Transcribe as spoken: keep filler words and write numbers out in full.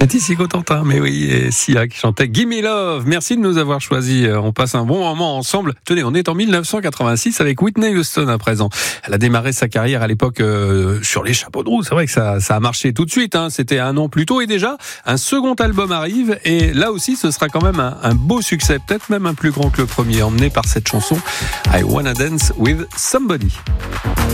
C'est ici Cotentin, mais oui, et Sia qui chantait Gimme Love. Merci de nous avoir choisis. On passe un bon moment ensemble. Tenez, on est en dix-neuf cent quatre-vingt-six avec Whitney Houston à présent. Elle a démarré sa carrière à l'époque euh, sur les chapeaux de roue. C'est vrai que ça, ça a marché tout de suite. Hein. C'était un an plus tôt et déjà un second album arrive. Et là aussi, ce sera quand même un, un beau succès, peut-être même un plus grand que le premier, emmené par cette chanson I Wanna Dance With Somebody.